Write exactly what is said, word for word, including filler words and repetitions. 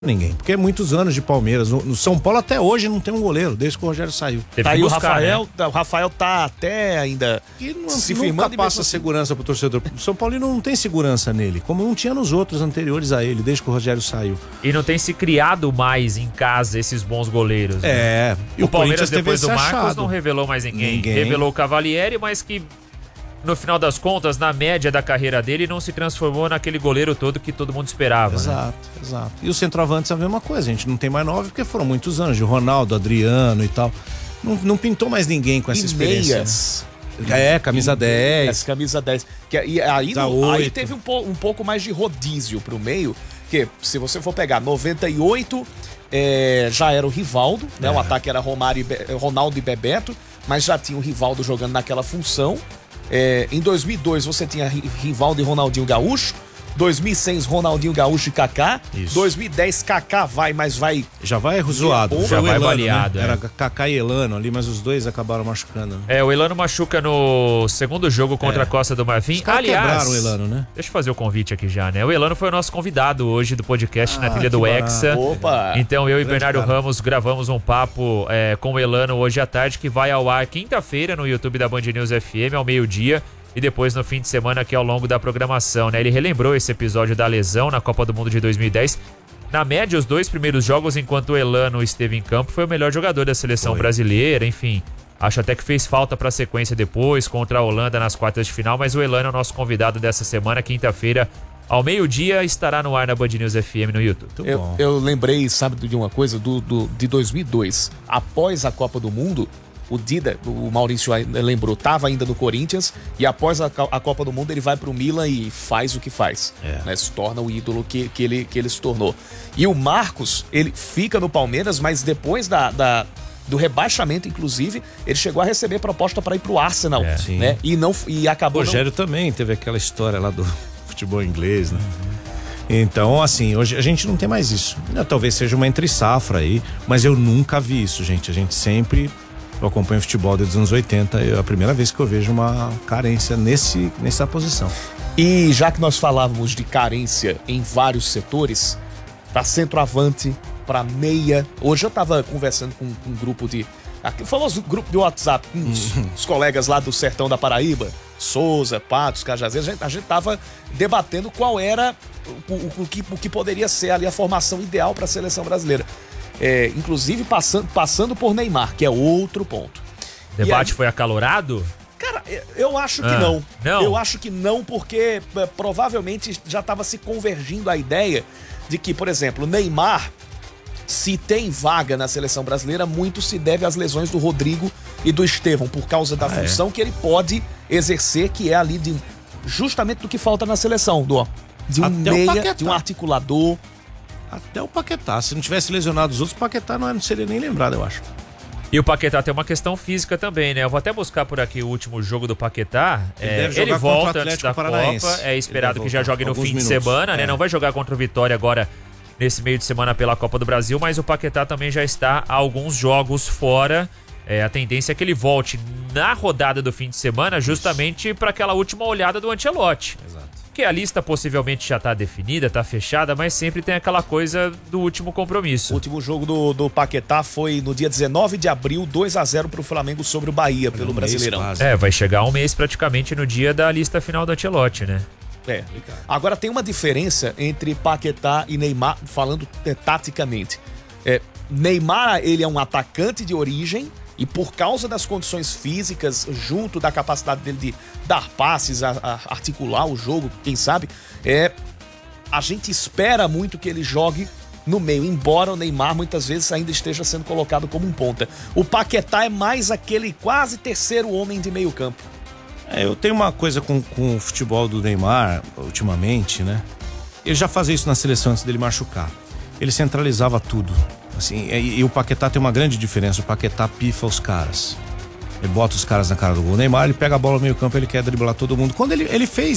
ninguém, porque é muitos anos de Palmeiras. No, no São Paulo até hoje não tem um goleiro, desde que o Rogério saiu. Tá aí o Rafael, né? O Rafael tá até ainda e não, se nunca firmando. Passa segurança pro torcedor. O São Paulo não tem segurança nele, como não tinha nos outros anteriores a ele, desde que o Rogério saiu. E não tem se criado mais em casa esses bons goleiros. Né? É. E o, o Palmeiras depois do Marcos achado. não revelou mais ninguém. ninguém. Revelou o Cavalieri, mas que no final das contas, na média da carreira dele, não se transformou naquele goleiro todo que todo mundo esperava. Exato, né? exato. E os centroavantes é a mesma coisa, a gente não tem mais nove porque foram muitos anos, de Ronaldo, Adriano e tal. Não, não pintou mais ninguém com essa e experiência. Meias. É, camisa dez. Camisa dez. Que, e aí, no, aí teve um, po, um pouco mais de rodízio pro meio, que se você for pegar noventa e oito, é, já era o Rivaldo, né? É. O ataque era Romário e Be, Ronaldo e Bebeto, mas já tinha o Rivaldo jogando naquela função. É, em dois mil e dois você tinha Rivaldo e Ronaldinho Gaúcho. dois mil e seis, Ronaldinho Gaúcho e Kaká. Isso. dois mil e dez, Kaká vai, mas vai... Já vai zoado. Já vai Elano, baleado. Né? É. Era Kaká e Elano ali, mas os dois acabaram machucando. Né? É, o Elano machuca no segundo jogo contra é. a Costa do Marfim. Aliás, quebraram o Elano, né? Deixa eu fazer o convite aqui já, né? O Elano foi o nosso convidado hoje do podcast ah, na trilha do Hexa. Opa! Então eu e Bernardo cara. Ramos gravamos um papo é, com o Elano hoje à tarde, que vai ao ar quinta-feira no YouTube da Band News F M, ao meio-dia. E depois no fim de semana aqui ao longo da programação, né? Ele relembrou esse episódio da lesão na Copa do Mundo de dois mil e dez. Na média, os dois primeiros jogos, enquanto o Elano esteve em campo, foi o melhor jogador da seleção foi. brasileira, enfim. Acho até que fez falta para a sequência depois, contra a Holanda nas quartas de final, mas o Elano é o nosso convidado dessa semana, quinta-feira, ao meio-dia, estará no ar na Band News F M no YouTube. Eu, eu lembrei, sabe, de uma coisa, do, do, de dois mil e dois, após a Copa do Mundo, o Dida, o Maurício lembrou, estava ainda no Corinthians e após a, a Copa do Mundo ele vai pro Milan e faz o que faz. É. Né? Se torna o ídolo que, que, ele, que ele se tornou. E o Marcos, ele fica no Palmeiras, mas depois da, da, do rebaixamento, inclusive, ele chegou a receber proposta para ir pro Arsenal. É. Né? E, não, e acabou... O Rogério não... também teve aquela história lá do futebol inglês, né? Uhum. Então, assim, hoje a gente não tem mais isso. Talvez seja uma entre-safra aí, mas eu nunca vi isso, gente. A gente sempre... Eu acompanho futebol desde os anos oitenta, é a primeira vez que eu vejo uma carência nesse, nessa posição. E já que nós falávamos de carência em vários setores, para centroavante, para meia, hoje eu estava conversando com, com um grupo de... Aqui, famoso grupo de WhatsApp, com uns, os colegas lá do sertão da Paraíba, Souza, Patos, Cajazeiras, a gente, a gente tava debatendo qual era o, o, o, que, o que poderia ser ali a formação ideal para a seleção brasileira. É, inclusive passando, passando por Neymar, que é outro ponto. O debate aí, foi acalorado? Cara, eu acho que ah, não. não. Eu acho que não, porque é, provavelmente já estava se convergindo a ideia de que, por exemplo, Neymar, se tem vaga na seleção brasileira, muito se deve às lesões do Rodrigo e do Estevão, por causa da ah, função é. que ele pode exercer, que é ali de, justamente do que falta na seleção, do, de um Até meia, de um articulador. Até o Paquetá, se não tivesse lesionado os outros, o Paquetá não, não seria nem lembrado, eu acho. E o Paquetá tem uma questão física também, né? Eu vou até buscar por aqui o último jogo do Paquetá. Ele, é, deve ele volta antes da Paranaense. Copa, é esperado que já jogue no fim minutos. de semana, né? É. Não vai jogar contra o Vitória agora nesse meio de semana pela Copa do Brasil, mas o Paquetá também já está há alguns jogos fora. É, a tendência é que ele volte na rodada do fim de semana, justamente para aquela última olhada do Ancelotti. Exato. Que a lista possivelmente já tá definida, tá fechada, mas sempre tem aquela coisa do último compromisso. O último jogo do, do Paquetá foi no dia dezenove de abril, dois a zero pro Flamengo sobre o Bahia, foi pelo um Brasileirão. É, vai chegar um mês praticamente no dia da lista final do Ancelotti, né? É. Agora tem uma diferença entre Paquetá e Neymar, falando é, taticamente. É, Neymar, ele é um atacante de origem, e por causa das condições físicas, junto da capacidade dele de dar passes, a, a articular o jogo, quem sabe, é, a gente espera muito que ele jogue no meio, embora o Neymar muitas vezes ainda esteja sendo colocado como um ponta. O Paquetá é mais aquele quase terceiro homem de meio campo. É, eu tenho uma coisa com, com o futebol do Neymar, ultimamente, né? Ele já fazia isso na seleção antes dele machucar. Ele centralizava tudo. Assim, e, e o Paquetá tem uma grande diferença. O Paquetá pifa os caras. Ele bota os caras na cara do gol. O Neymar, ele pega a bola no meio campo, ele quer driblar todo mundo. Quando ele, ele fez